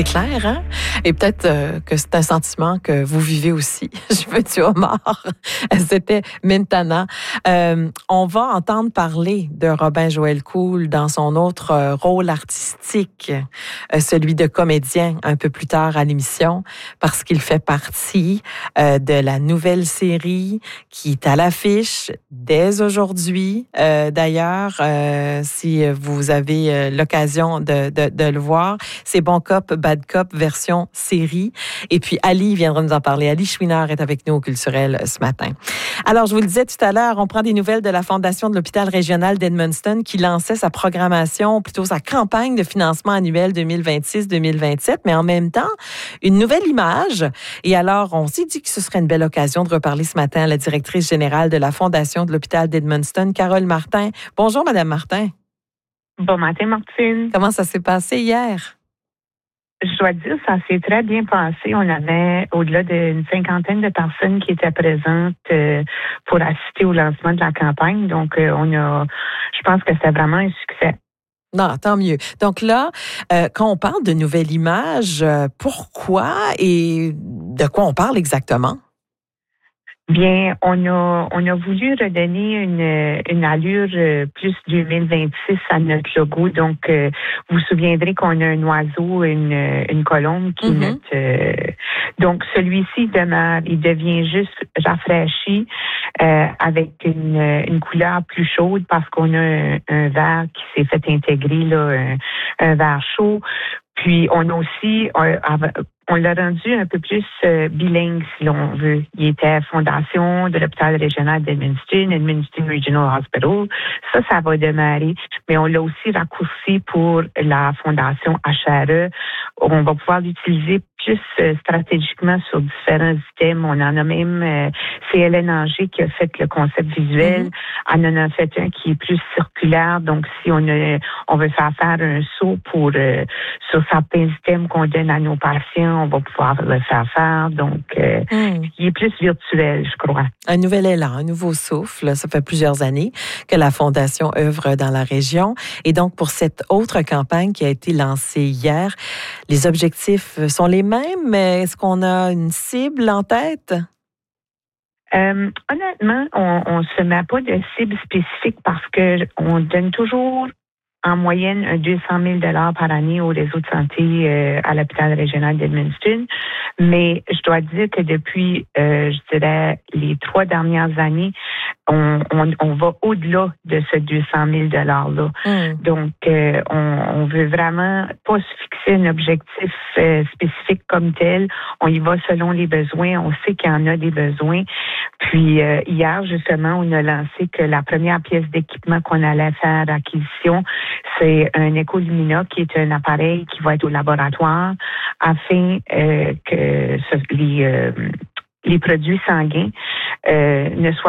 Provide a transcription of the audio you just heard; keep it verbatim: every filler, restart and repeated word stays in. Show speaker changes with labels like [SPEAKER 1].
[SPEAKER 1] C'est clair, hein? Et peut-être euh, que c'est un sentiment que vous vivez aussi. Je veux du homard. C'était Mentana. Euh, on va entendre parler de Robin Joël Cool dans son autre euh, rôle artistique, euh, celui de comédien, un peu plus tard à l'émission, parce qu'il fait partie euh, de la nouvelle série qui est à l'affiche dès aujourd'hui. Euh, d'ailleurs, euh, si vous avez euh, l'occasion de, de, de le voir, c'est Bon Cop, Bad Cop, version série. Et puis, Ali viendra nous en parler. Ali Chouinard est avec nous au Culturel ce matin. Alors, je vous le disais tout à l'heure, on prend des nouvelles de la Fondation de l'hôpital régional d'Edmundston qui lançait sa programmation, plutôt sa campagne de financement annuel deux mille vingt-six deux mille vingt-sept, mais en même temps, une nouvelle image. Et alors, on s'est dit que ce serait une belle occasion de reparler ce matin à la directrice générale de la Fondation de l'hôpital d'Edmundston, Carole Martin. Bonjour, Madame Martin.
[SPEAKER 2] Bon matin, Martine.
[SPEAKER 1] Comment ça s'est passé hier?
[SPEAKER 2] Je dois dire, ça s'est très bien passé. On avait au-delà d'une cinquantaine de personnes qui étaient présentes euh, pour assister au lancement de la campagne. Donc, euh, on a, je pense que c'était vraiment un succès.
[SPEAKER 1] Non, tant mieux. Donc là, euh, quand on parle de nouvelle image, euh, pourquoi et de quoi on parle exactement?
[SPEAKER 2] Bien, on a on a voulu redonner une une allure plus deux mille vingt-six à notre logo. Donc, euh, vous vous souviendrez qu'on a un oiseau, une une colombe qui
[SPEAKER 1] Mm-hmm.
[SPEAKER 2] est notre. Euh, donc, celui-ci demeure, il devient juste rafraîchi euh, avec une une couleur plus chaude parce qu'on a un, un verre qui s'est fait intégrer là, un, un verre chaud. Puis, on a aussi, on, on l'a rendu un peu plus euh, bilingue, si l'on veut. Il était fondation de l'hôpital régional d'Edmundston, Edmundston Regional Hospital. Ça, ça va demeurer. Mais on l'a aussi raccourci pour la fondation H R E. On va pouvoir l'utiliser plus euh, stratégiquement sur différents items. On en a même euh, C L N Angers qui a fait le concept visuel. Mm-hmm. On en a fait un qui est plus circulaire. Donc, si on a, on veut faire faire un saut pour euh, sur certains items qu'on donne à nos patients, on va pouvoir le faire faire. Donc, euh, mm. il est plus virtuel, je crois.
[SPEAKER 1] Un nouvel élan, un nouveau souffle. Ça fait plusieurs années que la Fondation œuvre dans la région. Et donc, pour cette autre campagne qui a été lancée hier, les objectifs sont les mêmes, mais est-ce qu'on a une cible en tête?
[SPEAKER 2] Euh, honnêtement, on ne se met pas de cible spécifique parce que on donne toujours en moyenne deux cent mille dollars par année au réseau de santé euh, à l'hôpital régional d'Edmundston. Mais je dois dire que depuis, euh, je dirais, les trois dernières années, on, on, on va au-delà de ce deux cent mille dollars-là. Mm. Donc, euh, on, on veut vraiment pas se fixer un objectif euh, spécifique comme tel. On y va selon les besoins. On sait qu'il y en a des besoins. Puis, euh, hier, justement, on a lancé que la première pièce d'équipement qu'on allait faire acquisition, c'est un Écolumina qui est un appareil qui va être au laboratoire afin euh, que ce, les, euh, les produits sanguins euh, ne soient